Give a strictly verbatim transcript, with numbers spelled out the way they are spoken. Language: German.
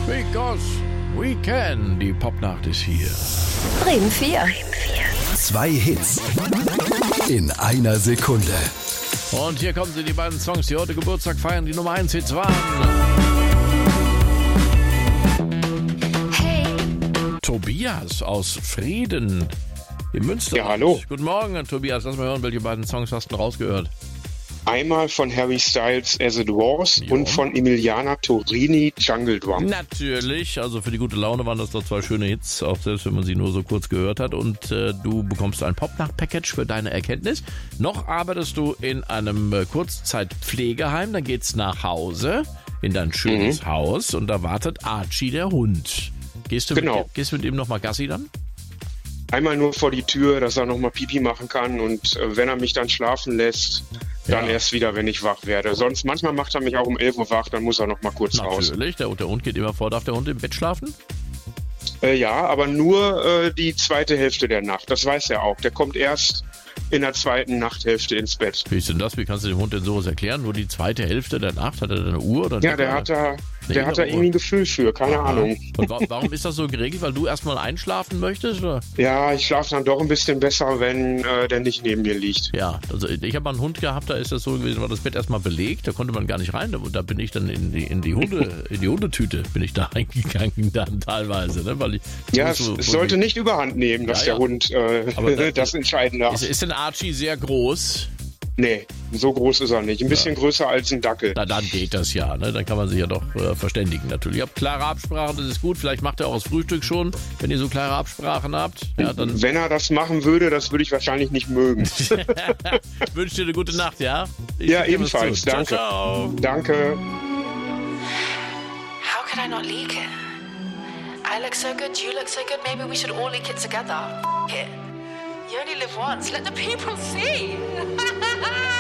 Because we can. Die Popnacht ist hier. Bremen vier. Zwei Hits in einer Sekunde. Und hier kommen sie, die beiden Songs, die heute Geburtstag feiern, die Nummer eins Hits waren. Hey. Tobias aus Frieden im Münster. Ja, hallo. Guten Morgen, Tobias. Lass mal hören, welche beiden Songs hast du rausgehört? Einmal von Harry Styles As It Was Jo. und von Emiliana Torini Jungle Drum. Natürlich, also für die gute Laune waren das doch zwei schöne Hits, auch selbst wenn man sie nur so kurz gehört hat. Und äh, du bekommst ein Popnacht-Package für deine Erkenntnis. Noch arbeitest du in einem äh, Kurzzeitpflegeheim, dann geht's nach Hause, in dein schönes Mhm. Haus und da wartet Archie, der Hund. Gehst du Genau. mit, gehst du mit ihm nochmal Gassi dann? Einmal nur vor die Tür, dass er nochmal Pipi machen kann und äh, wenn er mich dann schlafen lässt, dann Ja. erst wieder, wenn ich wach werde. Sonst, manchmal macht er mich auch um elf Uhr wach, dann muss er nochmal kurz raus. Natürlich, der, der Hund geht immer vor. Darf der Hund im Bett schlafen? Äh, ja, aber nur äh, die zweite Hälfte der Nacht, das weiß er auch. Der kommt erst in der zweiten Nachthälfte ins Bett. Wie ist denn das? Wie kannst du dem Hund denn sowas erklären? Nur die zweite Hälfte der Nacht? Hat er da eine Uhr? Oder Ja, nicht? der hat da, Nee, der hat da aber- irgendwie ein Gefühl für, keine Aha. Ahnung. Und wa warum ist das so geregelt? Weil du erstmal einschlafen möchtest? Oder? Ja, ich schlafe dann doch ein bisschen besser, wenn äh, der nicht neben mir liegt. Ja, also ich habe mal einen Hund gehabt, da ist das so gewesen, war das Bett erstmal belegt, da konnte man gar nicht rein. Da, da bin ich dann in die, in die Hunde, in die Hundetüte bin ich da reingegangen dann teilweise, ne? Weil ich Ja, es, so, es so sollte die- nicht überhand nehmen, dass Ja, ja. der Hund äh, Aber da- das entscheiden darf. Ist, ist denn Archie sehr groß? Nee, so groß ist er nicht. Ein bisschen größer als ein Dackel. Na, dann geht das ja, ne? Dann kann man sich ja doch äh, verständigen natürlich. Ihr habt klare Absprachen, das ist gut. Vielleicht macht er auch das Frühstück schon, wenn ihr so klare Absprachen habt. Ja, dann Wenn er das machen würde, das würde ich wahrscheinlich nicht mögen. wünsche dir eine gute Nacht, ja? Ich Ja, drück dir was ebenfalls. zu. Danke. Ciao, ciao. Danke. How could I not leak it? I look so good, you look so good, maybe we should all leak it together. F- it. You only live once, let the people see.